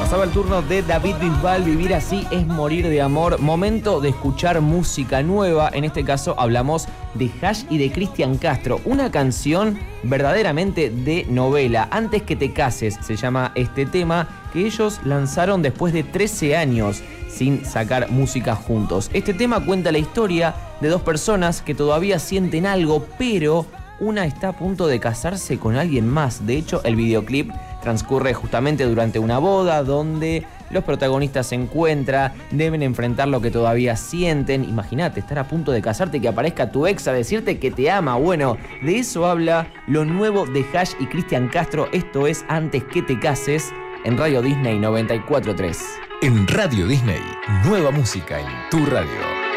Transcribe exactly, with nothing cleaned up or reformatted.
Pasaba el turno de David Bisbal, Vivir así es morir de amor. Momento de escuchar música nueva. En este caso hablamos de Hash y de Cristian Castro. Una canción verdaderamente de novela. Antes que te cases se llama este tema, que ellos lanzaron después de trece años sin sacar música juntos. Este tema cuenta la historia de dos personas que todavía sienten algo, pero una está a punto de casarse con alguien más. De hecho, el videoclip transcurre justamente durante una boda donde los protagonistas se encuentran, deben enfrentar lo que todavía sienten. Imagínate, estar a punto de casarte, que aparezca tu ex a decirte que te ama. Bueno, de eso habla lo nuevo de Hash y Cristian Castro. Esto es Antes que te cases, en Radio Disney noventa y cuatro punto tres. En Radio Disney, nueva música en tu radio.